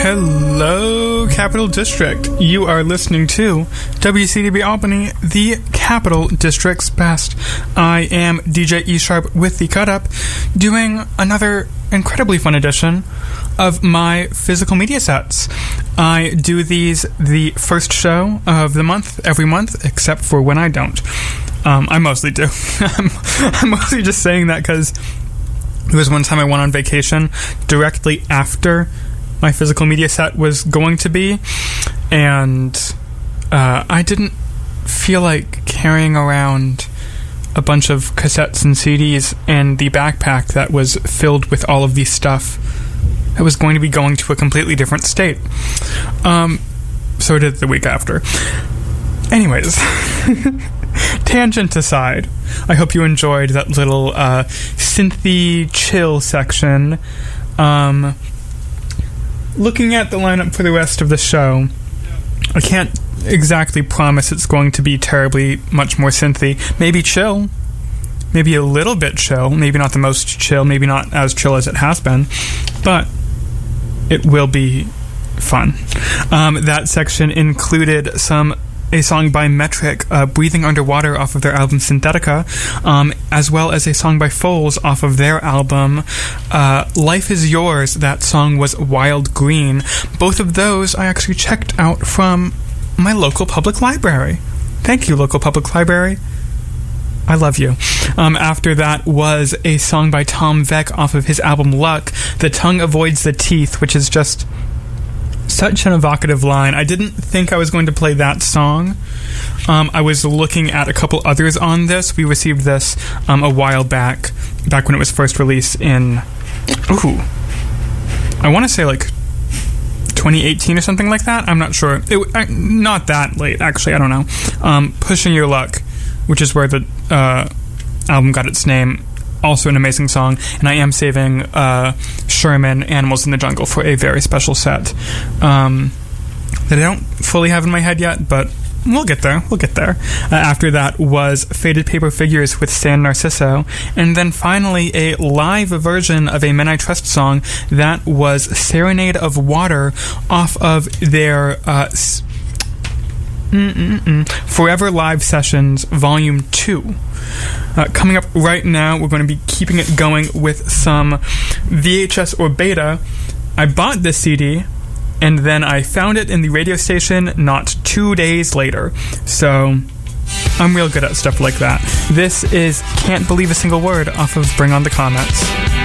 Hello, Capital District. You are listening to WCDB Albany, the Capital District's best. I am DJ E Sharp with the Cut Up, doing another incredibly fun edition of my physical media sets. I do these the first show of the month, every month, except for when I don't. I mostly do. I'm mostly just saying that because there was one time I went on vacation directly after my physical media set was going to be, and I didn't feel like carrying around a bunch of cassettes and CDs and the backpack that was filled with all of the stuff that was going to be going to a completely different state. So I did it the week after. Anyways, tangent aside, I hope you enjoyed that little synthy chill section. Looking at the lineup for the rest of the show, I can't exactly promise it's going to be terribly much more synthy. Maybe chill. Maybe a little bit chill. Maybe not the most chill. Maybe not as chill as it has been. But it will be fun. That section included a song by Metric, Breathing Underwater, off of their album Synthetica, as well as a song by Foals off of their album Life Is Yours. That song was Wild Green. Both of those I actually checked out from my local public library. Thank you, local public library. I love you. After that was a song by Tom Veck off of his album Luck, The Tongue Avoids the Teeth, which is just such an evocative line. I didn't think I was going to play that song. I was looking at a couple others on this. We received this a while back when it was first released in, I want to say like 2018 or something like that. I'm not sure. Not that late, actually. I don't know. Pushing Your Luck, which is where the album got its name. Also an amazing song, and I am saving Sherman, Animals in the Jungle, for a very special set that I don't fully have in my head yet, but we'll get there. After that was Faded Paper Figures with San Narciso, and then finally a live version of a Men I Trust song that was Serenade of Water off of their Forever Live Sessions Volume 2. Coming up right now, we're going to be keeping it going with some VHS or Beta. I bought this CD, and then I found it in the radio station not 2 days later. So I'm real good at stuff like that. This is Can't Believe a Single Word off of Bring On the Comets.